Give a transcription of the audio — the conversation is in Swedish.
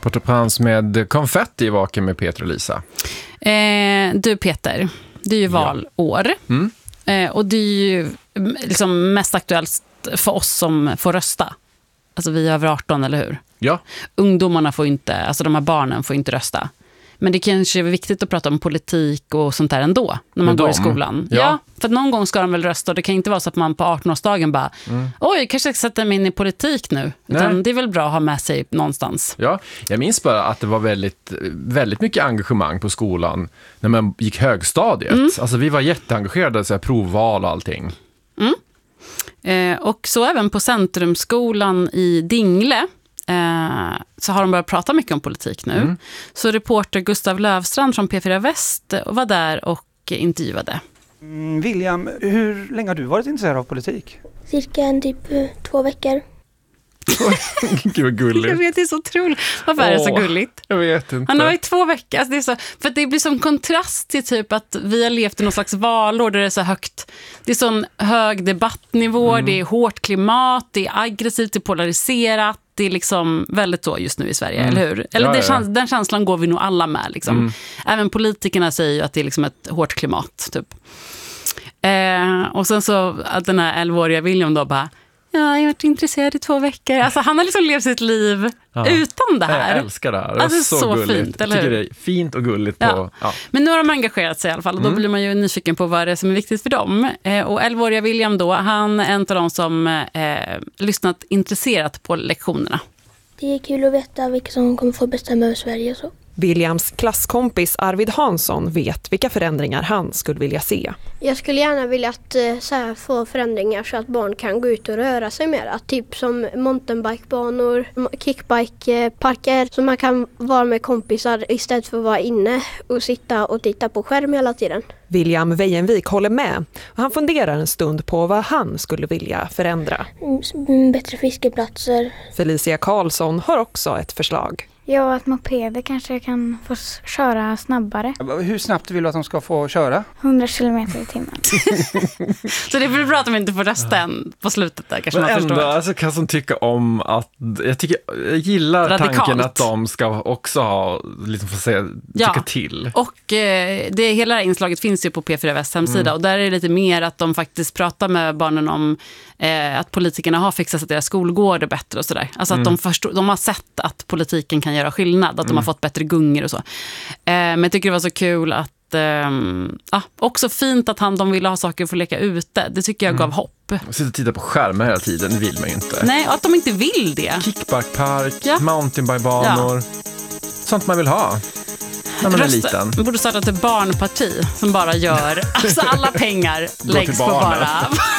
Porta Prins med konfetti vaken med Peter och Lisa. Du Peter, det är ju valår. Och det är ju liksom mest aktuellt för oss som får rösta. Alltså vi är över 18, eller hur? Ja. Ungdomarna får inte, alltså de här barnen får inte rösta. Men det kanske är viktigt att prata om politik och sånt där ändå när man går i skolan. Ja, för att någon gång ska de väl rösta och det kan inte vara så att man på 18-årsdagen bara oj, kanske jag ska sätta mig in i politik nu. Utan det är väl bra att ha med sig någonstans. Ja, jag minns bara att det var väldigt, väldigt mycket engagemang på skolan när man gick högstadiet. Alltså vi var jätteengagerade, så här, provval och allting. Och så även på Centrumskolan i Dingle så har de börjat prata mycket om politik nu. Så reporter Gustav Lövstrand från P4 Väst var där och intervjuade. William, hur länge har du varit intresserad av politik? Cirka typ 2 veckor. Gud vad gulligt. Jag vet, det är så otroligt. Varför är det så gulligt? Jag vet inte. Han har varit 2 veckor. Alltså det är så, för att det blir som kontrast till typ att vi har levt i någon slags valår där det är så högt. Det är sån hög debattnivå, det är hårt klimat, det är aggressivt, det är polariserat. Det är liksom väldigt så just nu i Sverige, eller hur? Eller den känslan går vi nog alla med. Liksom. Även politikerna säger ju att det är liksom ett hårt klimat. Typ. Och sen så att den här 11-åriga William då bara, jag har varit intresserad i 2 veckor. Alltså han har liksom levt sitt liv utan det här. Jag älskar det här. Det alltså, så gulligt. Fint, eller hur? Jag tycker det är fint och gulligt. Men nu har de engagerat sig i alla fall. Och då blir man ju nyfiken på vad det är som är viktigt för dem. Och 11-åriga William då, han är en av de som lyssnat intresserat på lektionerna. Det är kul att veta vilka som kommer få bestämma över Sverige och så. Williams klasskompis Arvid Hansson vet vilka förändringar han skulle vilja se. Jag skulle gärna vilja att, få förändringar så att barn kan gå ut och röra sig mer. Typ som mountainbikebanor, kickbikeparker. Så man kan vara med kompisar istället för att vara inne och sitta och titta på skärm hela tiden. William Wejenvik håller med. Han funderar en stund på vad han skulle vilja förändra. Bättre fiskeplatser. Felicia Karlsson har också ett förslag. Ja, att mopeder kanske kan få köra snabbare. Hur snabbt vill du att de ska få köra? 100 kilometer i timmen. Så det blir bra att de inte får rösta än på slutet där, kanske. Men man ändå, förstår. alltså, kan som tycka om att jag gillar radikalt. Tanken att de ska också ha, liksom få säga, tycka till. Och hela det här inslaget finns ju på P4 Väst hemsida och där är det lite mer att de faktiskt pratar med barnen om att politikerna har fixat att deras skolgård är bättre och sådär. Alltså att de har sett att politiken kan göra skillnad, att de har fått bättre gungor och så. Men jag tycker det var så kul att också fint att de ville ha saker för att leka ute. Det tycker jag gav hopp. Sitta och titta på skärmar hela tiden, det vill man ju inte. Nej, och att de inte vill det. Kickbackpark, mountainbikebanor. Sånt man vill ha när man är liten. Vi borde starta ett barnparti som bara gör, alltså alla pengar läggs på bara